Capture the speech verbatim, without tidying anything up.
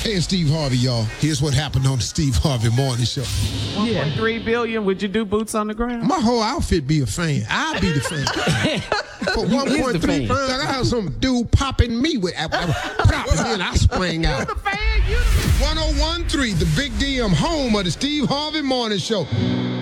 Hey, it's Steve Harvey, y'all. Here's what happened on the Steve Harvey Morning Show. one point three billion, would you do boots on the ground? My whole outfit be a fan. I'll be the fan. For one point three pounds, I got some dude popping me with uh, pop, and then I sprang out. You the fan, you the one oh one point three, the Big D M, home of the Steve Harvey Morning Show.